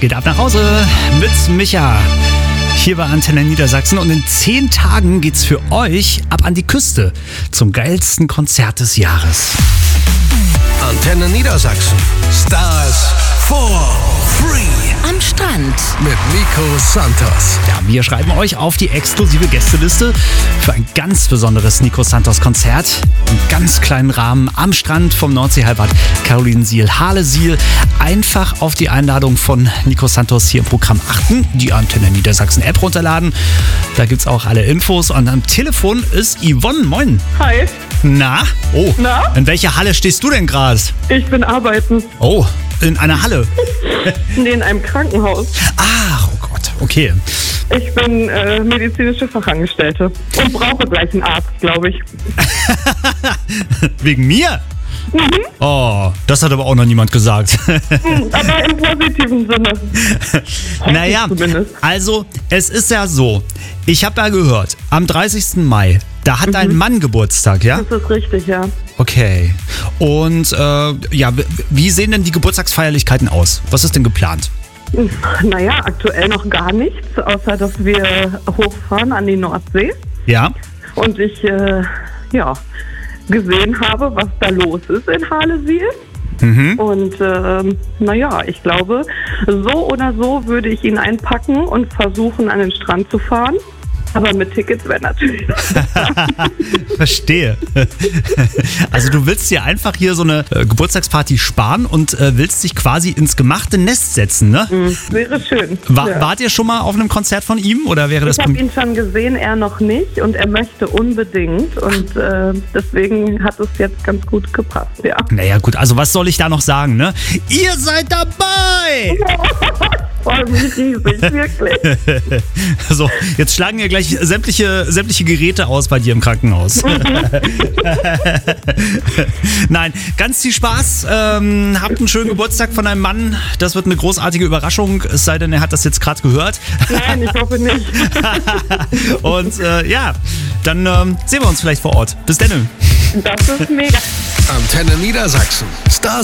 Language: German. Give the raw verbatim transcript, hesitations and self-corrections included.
geht ab nach Hause mit Micha. Hier bei Antenne Niedersachsen. Und in zehn Tagen geht's für euch ab an die Küste zum geilsten Konzert des Jahres. Antenne Niedersachsen. Stars for free. Am Strand. Mit Nico Santos. Ja, wir schreiben euch auf die exklusive Gästeliste für ein ganz besonderes Nico Santos Konzert. Im ganz kleinen Rahmen am Strand vom Nordseehalbbad Carolinensiel, Harlesiel. Einfach auf die Einladung von Nico Santos hier im Programm achten. Die Antenne Niedersachsen App runterladen. Da gibt's auch alle Infos. Und am Telefon ist Yvonne. Moin. Hi. Na? Oh. Na? In welcher Halle stehst du denn gerade? Ich bin arbeiten. Oh, in einer Halle. Nee, in einem Krankenhaus. Ach, oh Gott, okay. Ich bin äh, medizinische Fachangestellte und brauche gleich einen Arzt, glaube ich. Wegen mir? Mhm. Oh, das hat aber auch noch niemand gesagt. Aber im positiven Sinne. Naja, Zumindest. also es ist ja so, ich habe ja gehört, am dreißigsten Mai, da hat dein Mann Geburtstag, ja? Das ist richtig, ja. Okay. Und äh, ja, w- wie sehen denn die Geburtstagsfeierlichkeiten aus? Was ist denn geplant? Naja, aktuell noch gar nichts, außer dass wir hochfahren an die Nordsee. Ja? Und ich, äh, ja, gesehen habe, was da los ist in Harlesiel. Mhm. Und ähm, naja, ich glaube, so oder so würde ich ihn einpacken und versuchen, an den Strand zu fahren. Aber mit Tickets wäre natürlich... Verstehe. Also du willst dir einfach hier so eine äh, Geburtstagsparty sparen und äh, willst dich quasi ins gemachte Nest setzen, ne? Mhm, wäre schön. Wa- ja. Wart ihr schon mal auf einem Konzert von ihm oder wäre das... Ich habe beim- ihn schon gesehen, er noch nicht, und er möchte unbedingt, und äh, deswegen hat es jetzt ganz gut gepasst, ja. Naja gut, also was soll ich da noch sagen, ne? Ihr seid dabei! Ich freue mich riesig, wirklich. So, jetzt schlagen wir gleich sämtliche, sämtliche Geräte aus bei dir im Krankenhaus. Nein, ganz viel Spaß. Ähm, habt einen schönen Geburtstag von deinem Mann. Das wird eine großartige Überraschung, es sei denn, er hat das jetzt gerade gehört. Nein, ich hoffe nicht. Und äh, ja, dann ähm, sehen wir uns vielleicht vor Ort. Bis dann. Das ist mega. Antenne Niedersachsen. Stars